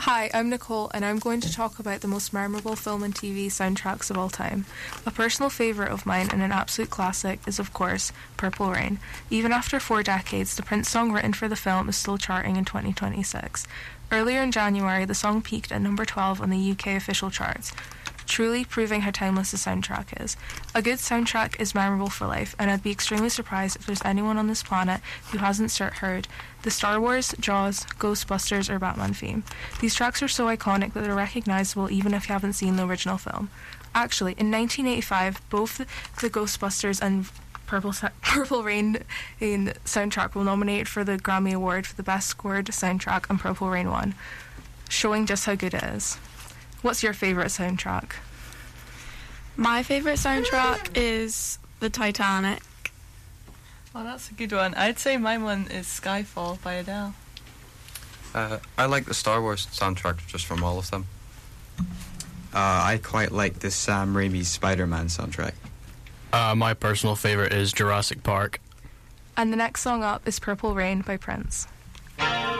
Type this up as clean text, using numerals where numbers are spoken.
Hi, I'm Nicole, and I'm going to talk about the most memorable film and TV soundtracks of all time. A personal favourite of mine and an absolute classic is, of course, Purple Rain. Even after 4 decades, the Prince song written for the film is still charting in 2026. Earlier in January, the song peaked at number 12 on the UK official charts, truly proving how timeless the soundtrack is. A good soundtrack is memorable for life, and I'd be extremely surprised if there's anyone on this planet who hasn't heard the Star Wars, Jaws, Ghostbusters, or Batman theme. These tracks are so iconic that they're recognisable even if you haven't seen the original film. Actually, in 1985, both the Ghostbusters and Purple Rain soundtrack were nominated for the Grammy Award for the Best Scored Soundtrack, and Purple Rain won, showing just how good it is. What's your favourite soundtrack? My favourite soundtrack is the Titanic. Oh, that's a good one. I'd say my one is Skyfall by Adele. I like the Star Wars soundtrack just from all of them. I quite like the Sam Raimi Spider-Man soundtrack. My personal favourite is Jurassic Park. And the next song up is Purple Rain by Prince.